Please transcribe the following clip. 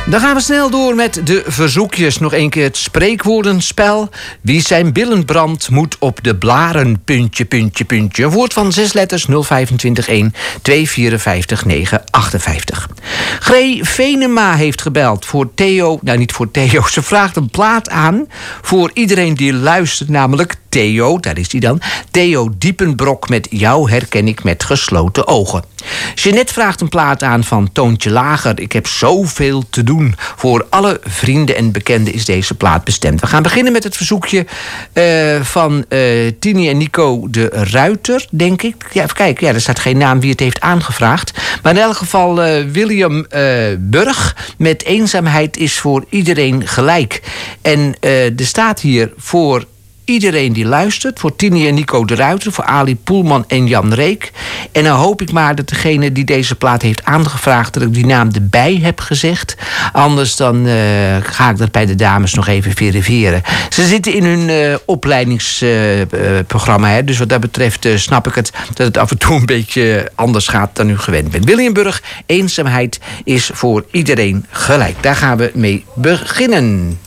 Dan gaan we snel door met de verzoekjes. Nog één keer het spreekwoordenspel. Wie zijn billen brandt, moet op de blaren, puntje, puntje, puntje. Een woord van 6 letters, 025 1 254 958. Gree Venema heeft gebeld voor Theo. Nou, niet voor Theo. Ze vraagt een plaat aan voor iedereen die luistert. Namelijk Theo, daar is hij dan. Theo Diepenbrok met Jou herken ik met gesloten ogen. Jeanette vraagt een plaat aan van Toontje Lager. Ik heb zoveel te doen. Voor alle vrienden en bekenden is deze plaat bestemd. We gaan beginnen met het verzoekje van Tini en Nico de Ruiter, denk ik. Ja, even kijken, ja, er staat geen naam wie het heeft aangevraagd. Maar in elk geval William Burg met Eenzaamheid is voor iedereen gelijk. En er staat hier voor iedereen die luistert, voor Tini en Nico de Ruiter, voor Ali Poelman en Jan Reek. En dan hoop ik maar dat degene die deze plaat heeft aangevraagd, dat ik die naam erbij heb gezegd. Anders dan ga ik dat bij de dames nog even verifiëren. Ze zitten in hun opleidingsprogramma, dus wat dat betreft snap ik het dat het af en toe een beetje anders gaat dan u gewend bent. Williamburg, Eenzaamheid is voor iedereen gelijk. Daar gaan we mee beginnen.